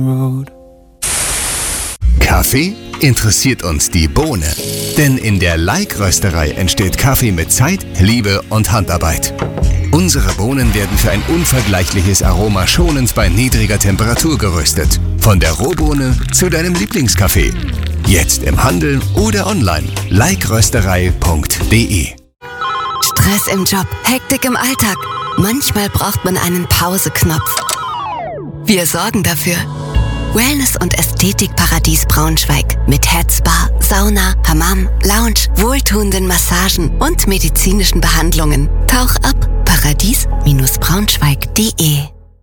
Kaffee? Interessiert uns die Bohne. Denn in der Like-Rösterei entsteht Kaffee mit Zeit, Liebe und Handarbeit. Unsere Bohnen werden für ein unvergleichliches Aroma schonend bei niedriger Temperatur geröstet. Von der Rohbohne zu deinem Lieblingskaffee. Jetzt im Handel oder online. likerösterei.de. Stress im Job, Hektik im Alltag. Manchmal braucht man einen Pause-Knopf. Wir sorgen dafür. Wellness- und Ästhetikparadies Braunschweig mit Headspa, Sauna, Hammam, Lounge, wohltuenden Massagen und medizinischen Behandlungen. Tauch ab, paradies-braunschweig.de.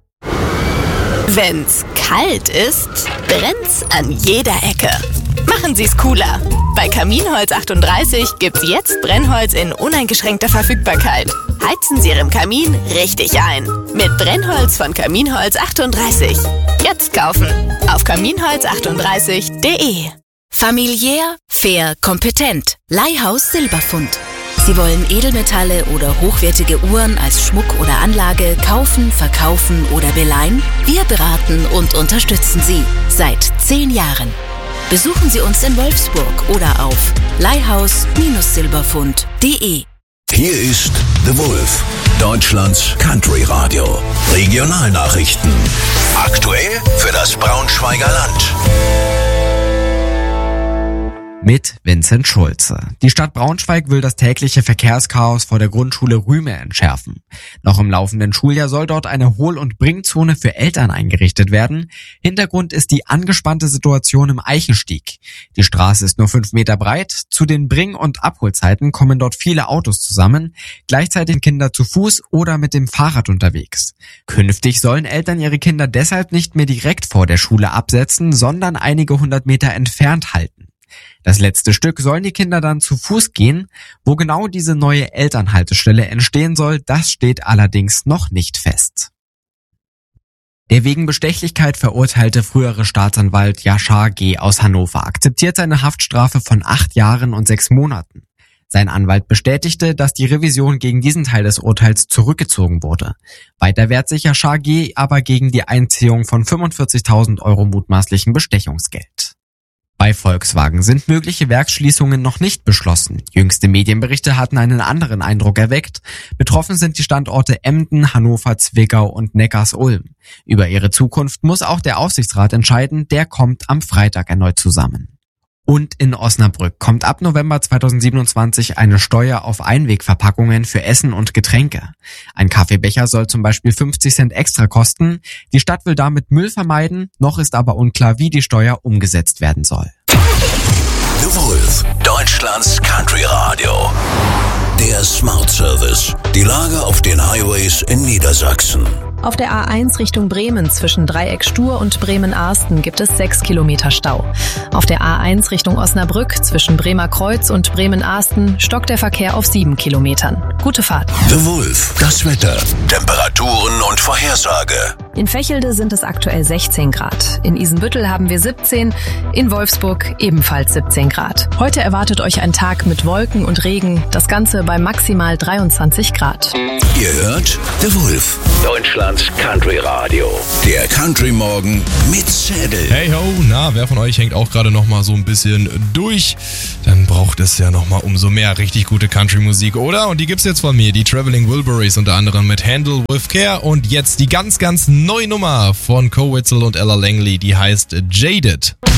Wenn's kalt ist, brennt's an jeder Ecke. Machen Sie's cooler. Bei Kaminholz 38 gibt's jetzt Brennholz in uneingeschränkter Verfügbarkeit. Heizen Sie Ihren Kamin richtig ein. Mit Brennholz von Kaminholz 38. Jetzt kaufen auf kaminholz38.de. Familiär, fair, kompetent. Leihhaus Silberfund. Sie wollen Edelmetalle oder hochwertige Uhren als Schmuck oder Anlage kaufen, verkaufen oder beleihen? Wir beraten und unterstützen Sie seit 10 Jahren. Besuchen Sie uns in Wolfsburg oder auf leihhaus-silberfund.de. Hier ist The Wolf, Deutschlands Country Radio. Regionalnachrichten. Aktuell für das Braunschweiger Land. Mit Vincent Schulze. Die Stadt Braunschweig will das tägliche Verkehrschaos vor der Grundschule Rühme entschärfen. Noch im laufenden Schuljahr soll dort eine Hohl- und Bringzone für Eltern eingerichtet werden. Hintergrund ist die angespannte Situation im Eichenstieg. Die Straße ist nur 5 Meter breit. Zu den Bring- und Abholzeiten kommen dort viele Autos zusammen. Gleichzeitig sind Kinder zu Fuß oder mit dem Fahrrad unterwegs. Künftig sollen Eltern ihre Kinder deshalb nicht mehr direkt vor der Schule absetzen, sondern einige 100 Meter entfernt halten. Das letzte Stück sollen die Kinder dann zu Fuß gehen. Wo genau diese neue Elternhaltestelle entstehen soll, das steht allerdings noch nicht fest. Der wegen Bestechlichkeit verurteilte frühere Staatsanwalt Yashar G. aus Hannover akzeptiert seine Haftstrafe von 8 Jahren und 6 Monaten. Sein Anwalt bestätigte, dass die Revision gegen diesen Teil des Urteils zurückgezogen wurde. Weiter wehrt sich Yashar G. aber gegen die Einziehung von 45.000 € mutmaßlichen Bestechungsgeld. Bei Volkswagen sind mögliche Werksschließungen noch nicht beschlossen. Jüngste Medienberichte hatten einen anderen Eindruck erweckt. Betroffen sind die Standorte Emden, Hannover, Zwickau und Neckarsulm. Über ihre Zukunft muss auch der Aufsichtsrat entscheiden, der kommt am Freitag erneut zusammen. Und in Osnabrück kommt ab November 2027 eine Steuer auf Einwegverpackungen für Essen und Getränke. Ein Kaffeebecher soll zum Beispiel 50 Cent extra kosten. Die Stadt will damit Müll vermeiden, noch ist aber unklar, wie die Steuer umgesetzt werden soll. The Wolf, Deutschlands Country Radio. Der Smart Service. Die Lage auf den Highways in Niedersachsen. Auf der A1 Richtung Bremen zwischen Dreieck Stur und Bremen-Arsten gibt es 6 Kilometer Stau. Auf der A1 Richtung Osnabrück zwischen Bremer Kreuz und Bremen-Arsten stockt der Verkehr auf 7 Kilometern. Gute Fahrt. The Wolf, das Wetter, Temperaturen und Vorhersage. In Vechelde sind es aktuell 16 Grad. In Isenbüttel haben wir 17, in Wolfsburg ebenfalls 17 Grad. Heute erwartet euch ein Tag mit Wolken und Regen, das Ganze bei maximal 23 Grad. Ihr hört The Wolf, Deutschlands Country Radio. Der Country Morgen mit Zedel. Hey ho, na, wer von euch hängt auch gerade noch mal so ein bisschen durch? Dann braucht es ja noch mal umso mehr richtig gute Country-Musik, oder? Und die gibt's jetzt von mir, die Traveling Wilburys, unter anderem mit Handle with Care. Und jetzt die ganz, ganz neue Nummer von Co. Witzel und Ella Langley, die heißt Jaded.